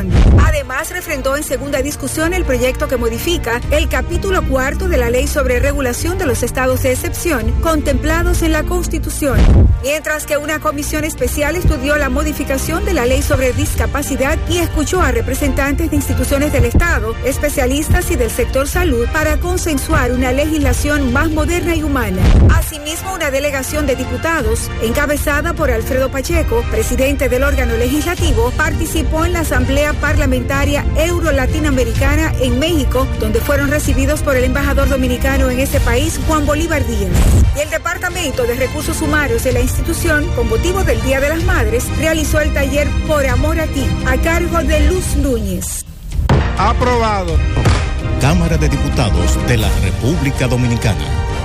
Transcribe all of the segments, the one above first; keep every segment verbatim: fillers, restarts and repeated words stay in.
excepción. Además, refrendó en segunda discusión el proyecto que modifica el capítulo cuarto de la Ley sobre Regulación de los Estados de Excepción contemplados en la Constitución. Mientras que una comisión especial estudió la modificación de la Ley sobre Discapacidad y escuchó a representantes de instituciones del Estado, especialistas y del sector salud para consensuar una legislación más moderna y humana. Asimismo, una delegación de diputados, encabezada por Alfredo Pacheco, presidente del órgano legislativo, participó en la Asamblea Parlamentaria Euro-Latinoamericana en México, donde fueron recibidos por el embajador dominicano en ese país, Juan Bolívar Díaz. Y el Departamento de Recursos Humanos de la institución, con motivo del Día de las Madres, realizó el taller Por Amor a Ti, a cargo de Luz Núñez. Aprobado. Cámara de Diputados de la República Dominicana.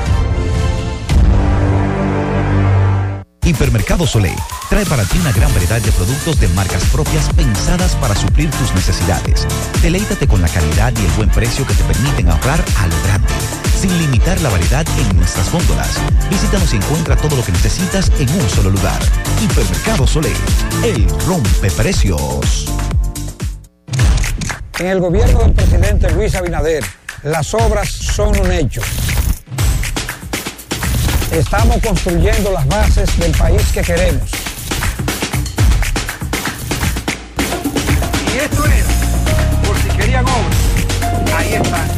Hipermercado Solé trae para ti una gran variedad de productos de marcas propias pensadas para suplir tus necesidades. Deleítate con la calidad y el buen precio que te permiten ahorrar a lo grande, sin limitar la variedad en nuestras góndolas. Visítanos y encuentra todo lo que necesitas en un solo lugar. Hipermercado Solé, el rompeprecios. En el gobierno del presidente Luis Abinader, las obras son un hecho. Estamos construyendo las bases del país que queremos. Y esto era, por si querían obras, ahí están.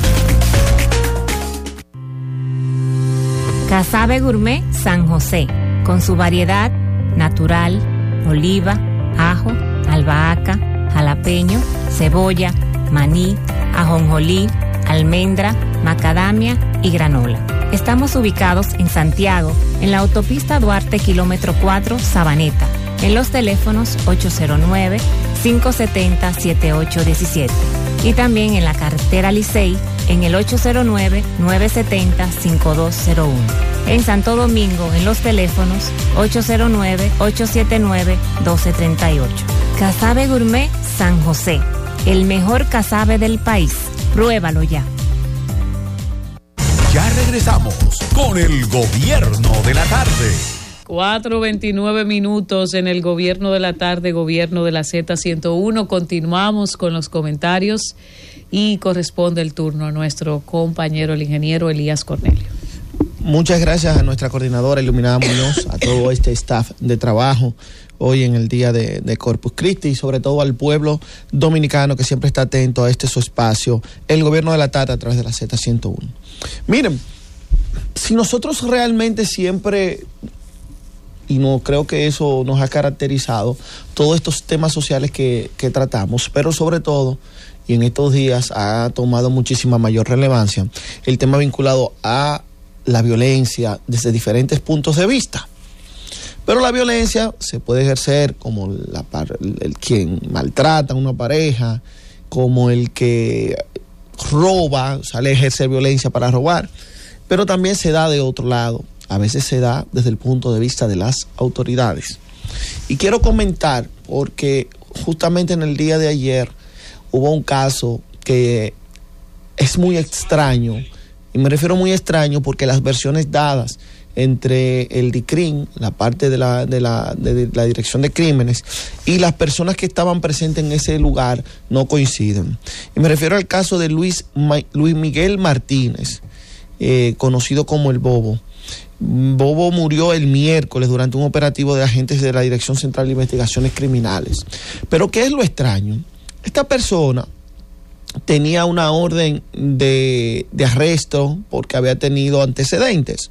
Casabe Gourmet San José, con su variedad natural, oliva, ajo, albahaca, jalapeño, cebolla, maní, ajonjolí, almendra, macadamia y granola. Estamos ubicados en Santiago, en la autopista Duarte, kilómetro cuatro, Sabaneta, en los teléfonos ocho cero nueve, cinco siete cero, siete ocho uno siete y también en la carretera Licey, en el ocho cero nueve, nueve siete cero, cinco dos cero uno. En Santo Domingo, en los teléfonos ocho cero nueve, ocho siete nueve, uno dos tres ocho. Casabe Gourmet San José, el mejor casabe del país. Pruébalo ya. Ya regresamos con el Gobierno de la Tarde. cuatro veintinueve minutos en el Gobierno de la Tarde, Gobierno de la Z ciento uno. Continuamos con los comentarios y corresponde el turno a nuestro compañero, el ingeniero Elías Cornelio. Muchas gracias a nuestra coordinadora Iluminada Muñoz, a todo este staff de trabajo hoy en el día de, de Corpus Christi y sobre todo al pueblo dominicano que siempre está atento a este su espacio, el Gobierno de la Tarde a través de la Z ciento uno. Miren, si nosotros realmente siempre, y no creo que eso nos ha caracterizado, todos estos temas sociales que, que tratamos, pero sobre todo, y en estos días ha tomado muchísima mayor relevancia, el tema vinculado a la violencia desde diferentes puntos de vista. Pero la violencia se puede ejercer como la, el, el quien maltrata a una pareja, como el que roba, sale a ejercer violencia para robar, pero también se da de otro lado, a veces se da desde el punto de vista de las autoridades. Y quiero comentar, porque justamente en el día de ayer hubo un caso que es muy extraño, y me refiero muy extraño porque las versiones dadas entre el DICRIM, la parte de la, de, la, de la Dirección de Crímenes, y las personas que estaban presentes en ese lugar no coinciden. Y me refiero al caso de Luis, Luis Miguel Martínez, eh, conocido como el Bobo. Bobo murió el miércoles durante un operativo de agentes de la Dirección Central de Investigaciones Criminales. Pero ¿qué es lo extraño? Esta persona tenía una orden de, de arresto porque había tenido antecedentes.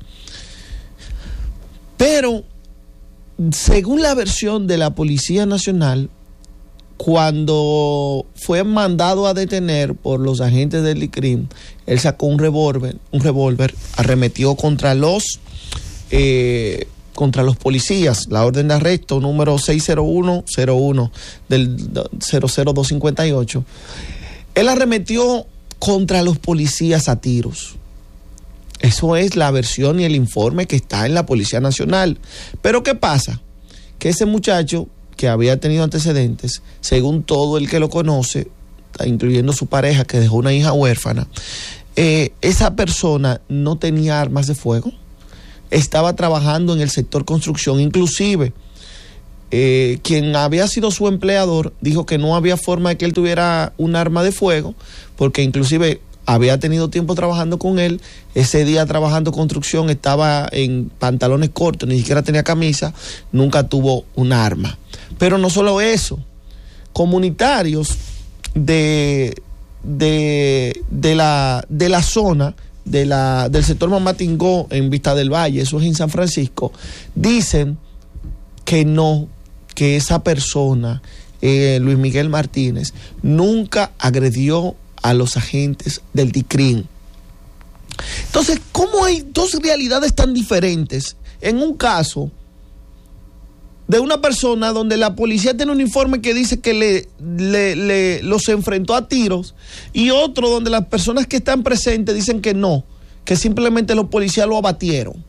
Pero, según la versión de la Policía Nacional, cuando fue mandado a detener por los agentes del DICRIM, él sacó un revólver, un revólver, arremetió contra los eh, contra los policías. La orden de arresto número seis cero uno cero uno del cero cero dos cinco ocho. Él arremetió contra los policías a tiros. Eso es la versión y el informe que está en la Policía Nacional. Pero ¿qué pasa? Que ese muchacho que había tenido antecedentes, según todo el que lo conoce, incluyendo su pareja que dejó una hija huérfana, eh, esa persona no tenía armas de fuego, estaba trabajando en el sector construcción, inclusive eh, quien había sido su empleador dijo que no había forma de que él tuviera un arma de fuego, porque inclusive había tenido tiempo trabajando con él. Ese día trabajando construcción estaba en pantalones cortos, ni siquiera tenía camisa, nunca tuvo un arma. Pero no solo eso, comunitarios de, de, de, la, de la zona, de la, del sector Mamatingó en Vista del Valle, eso es en San Francisco, dicen que no, que esa persona, eh, Luis Miguel Martínez, nunca agredió a los agentes del D I C R I M. Entonces, ¿cómo hay dos realidades tan diferentes en un caso de una persona donde la policía tiene un informe que dice que le, le, le los enfrentó a tiros, y otro donde las personas que están presentes dicen que no, que simplemente los policías lo abatieron?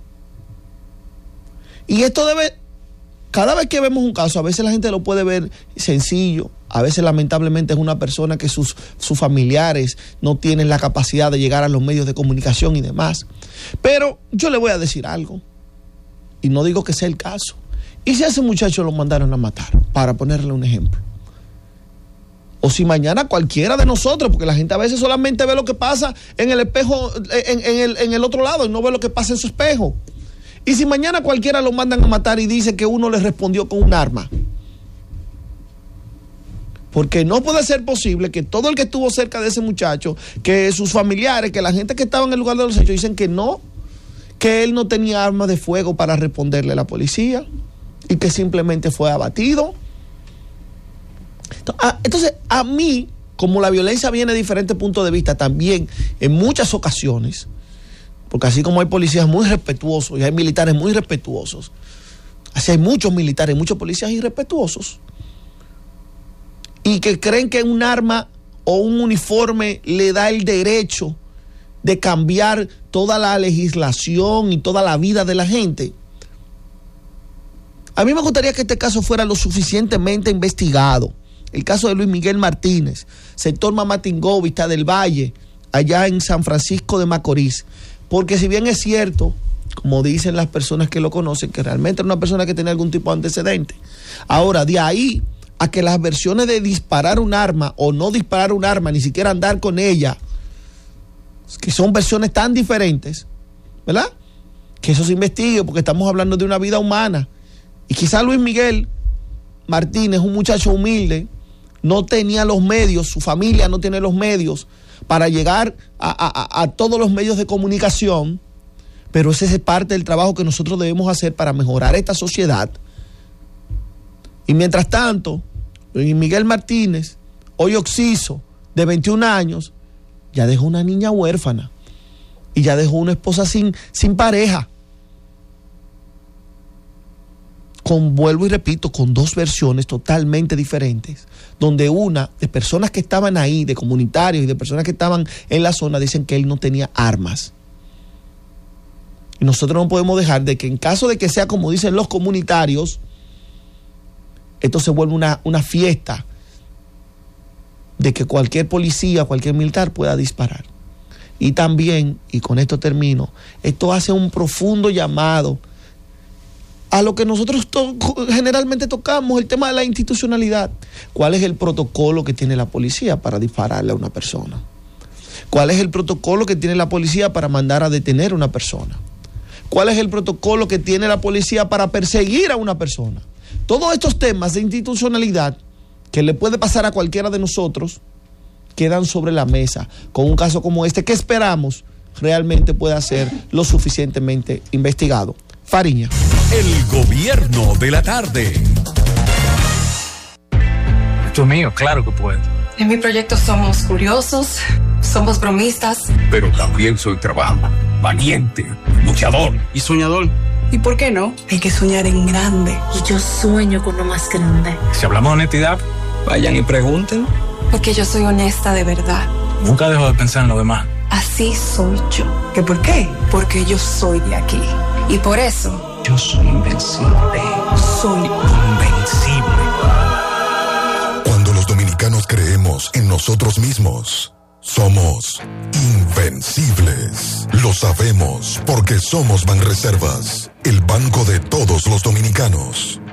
Y esto debe, cada vez que vemos un caso, a veces la gente lo puede ver sencillo, a veces lamentablemente es una persona que sus, sus familiares no tienen la capacidad de llegar a los medios de comunicación y demás. Pero yo le voy a decir algo, y no digo que sea el caso. ¿Y si a ese muchacho lo mandaron a matar? Para ponerle un ejemplo. O si mañana cualquiera de nosotros, porque la gente a veces solamente ve lo que pasa en el espejo, en, en, el, en el otro lado, y no ve lo que pasa en su espejo. Y si mañana cualquiera lo mandan a matar y dice que uno le respondió con un arma. Porque no puede ser posible que todo el que estuvo cerca de ese muchacho, que sus familiares, que la gente que estaba en el lugar de los hechos dicen que no, que él no tenía armas de fuego para responderle a la policía y que simplemente fue abatido. Entonces, a mí, como la violencia viene de diferentes puntos de vista, también en muchas ocasiones, porque así como hay policías muy respetuosos y hay militares muy respetuosos, así hay muchos militares y muchos policías irrespetuosos, y que creen que un arma o un uniforme le da el derecho de cambiar toda la legislación y toda la vida de la gente. A mí me gustaría que este caso fuera lo suficientemente investigado. El caso de Luis Miguel Martínez, sector Mamatingó, Vista del Valle, allá en San Francisco de Macorís. Porque si bien es cierto, como dicen las personas que lo conocen, que realmente era una persona que tenía algún tipo de antecedente. Ahora, de ahí a que las versiones de disparar un arma o no disparar un arma, ni siquiera andar con ella, que son versiones tan diferentes, ¿verdad? Que eso se investigue, porque estamos hablando de una vida humana. Y quizá Luis Miguel Martínez, un muchacho humilde, no tenía los medios, su familia no tiene los medios para llegar a, a, a todos los medios de comunicación, pero ese es parte del trabajo que nosotros debemos hacer para mejorar esta sociedad. Y mientras tanto, Luis Miguel Martínez, hoy occiso, de veintiún años, ya dejó una niña huérfana y ya dejó una esposa sin, sin pareja. Con, vuelvo y repito, con dos versiones totalmente diferentes, donde una de personas que estaban ahí, de comunitarios y de personas que estaban en la zona, dicen que él no tenía armas. Y nosotros no podemos dejar de que en caso de que sea como dicen los comunitarios, esto se vuelve una, una fiesta de que cualquier policía, cualquier militar pueda disparar. Y también, y con esto termino, esto hace un profundo llamado a lo que nosotros to- generalmente tocamos, el tema de la institucionalidad. ¿Cuál es el protocolo que tiene la policía para dispararle a una persona? ¿Cuál es el protocolo que tiene la policía para mandar a detener a una persona? ¿Cuál es el protocolo que tiene la policía para perseguir a una persona? Todos estos temas de institucionalidad que le puede pasar a cualquiera de nosotros quedan sobre la mesa con un caso como este que esperamos realmente pueda ser lo suficientemente investigado. Fariña. El gobierno de la tarde. Esto es mío, claro que puedo. En mi proyecto somos curiosos, somos bromistas. Pero también soy trabajador, valiente, luchador y soñador. ¿Y por qué no? Hay que soñar en grande. Y yo sueño con lo más grande. Si hablamos de honestidad, vayan y pregunten. Porque yo soy honesta de verdad. Nunca dejo de pensar en lo demás. Así soy yo. ¿Qué por qué? Porque yo soy de aquí. Y por eso... yo soy invencible. Soy invencible. Cuando los dominicanos creemos en nosotros mismos, somos invencibles. Lo sabemos porque somos Banreservas, el banco de todos los dominicanos.